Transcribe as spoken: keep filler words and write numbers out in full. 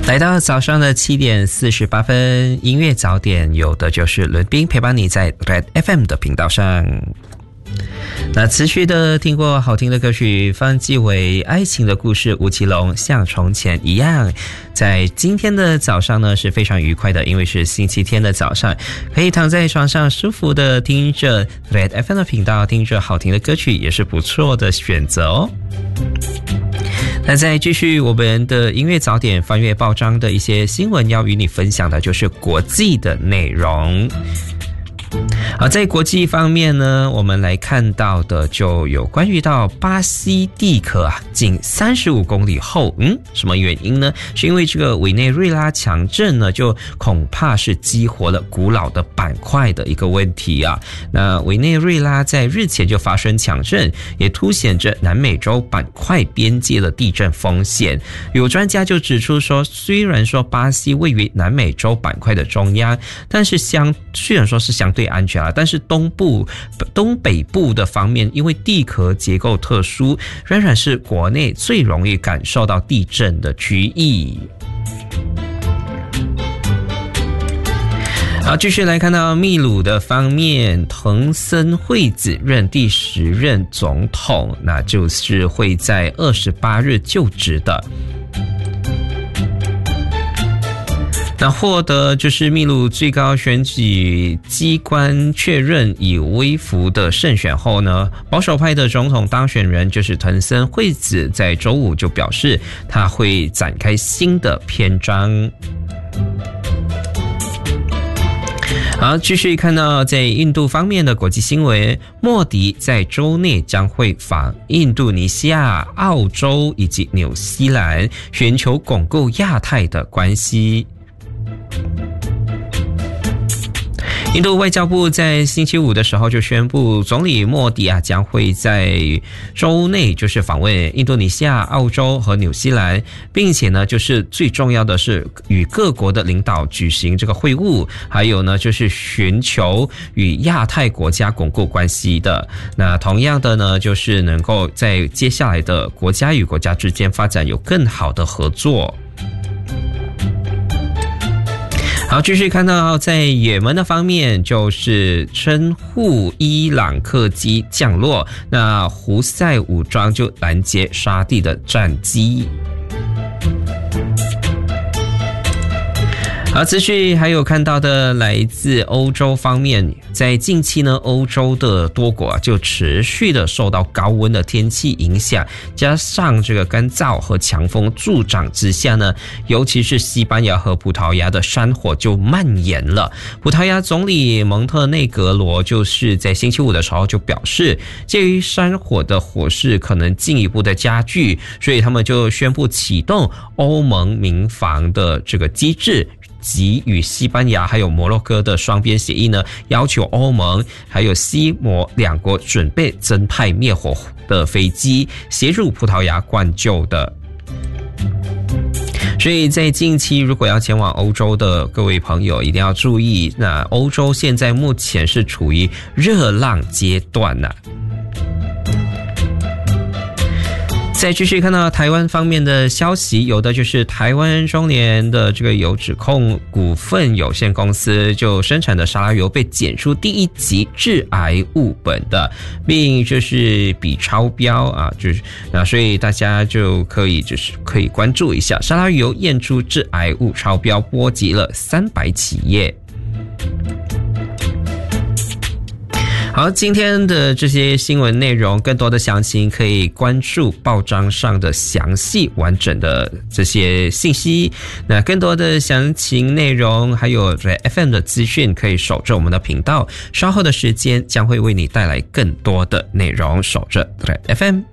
来到早上的七点四十八分，音乐早点有的就是伦宾陪伴你在 Red F M 的频道上。那持续的听过好听的歌曲，方季韦爱情的故事，吴奇隆像从前一样。在今天的早上呢是非常愉快的，因为是星期天的早上，可以躺在床上舒服的听着 Red F M 的频道，听着好听的歌曲，也是不错的选择哦。那再继续我们的音乐早点，翻阅报章的一些新闻，要与你分享的就是国际的内容。好，在国际方面呢，我们来看到的就有关于到巴西地壳啊，仅三十五公里后，嗯，什么原因呢？是因为这个委内瑞拉强震呢，就恐怕是激活了古老的板块的一个问题啊。那委内瑞拉在日前就发生强震，也凸显着南美洲板块边界的地震风险。有专家就指出说，虽然说巴西位于南美洲板块的中央，但是相虽然说是相对安全啊，但是东部、东北部的方面，因为地壳结构特殊，仍然是国内最容易感受到地震的区域。好，继续来看到秘鲁的方面，藤森惠子任第十任总统，那就是会在二十八日就职的。那获得就是秘鲁最高选举机关确认以微幅的胜选后呢，保守派的总统当选人就是藤森惠子在周五就表示，他会展开新的篇章。好，继续看到在印度方面的国际新闻，莫迪在周内将会访印度尼西亚、澳洲以及纽西兰，寻求巩固亚太的关系。印度外交部在星期五的时候就宣布，总理莫迪啊将会在周内就是访问印度尼西亚、澳洲和纽西兰，并且呢就是最重要的是与各国的领导举行这个会晤，还有呢就是寻求与亚太国家巩固关系的。那同样的呢就是能够在接下来的国家与国家之间发展有更好的合作。好，继续看到在也门的方面，就是称护伊朗客机降落，那胡塞武装就拦截沙地的战机。好，持续还有看到的来自欧洲方面，在近期呢，欧洲的多国啊就持续的受到高温的天气影响，加上这个干燥和强风助长之下呢，尤其是西班牙和葡萄牙的山火就蔓延了。葡萄牙总理蒙特内格罗就是在星期五的时候就表示，鉴于山火的火势可能进一步的加剧，所以他们就宣布启动欧盟民防的这个机制，及与西班牙还有摩洛哥的双边协议呢，要求欧盟还有西摩两国准备增派灭火的飞机，协助葡萄牙灌救的。所以在近期如果要前往欧洲的各位朋友一定要注意，那欧洲现在目前是处于热浪阶段呢、啊。再继续看到台湾方面的消息，有的就是台湾中联的这个油脂控股份有限公司就生产的沙拉油被检出第一级致癌物苯的，并就是比超标啊，就是那所以大家就可以就是可以关注一下，沙拉油验出致癌物超标，波及了三百企业。好，今天的这些新闻内容，更多的详情可以关注报章上的详细完整的这些信息。那更多的详情内容还有 F M 的资讯，可以守着我们的频道，稍后的时间将会为你带来更多的内容，守着 F M。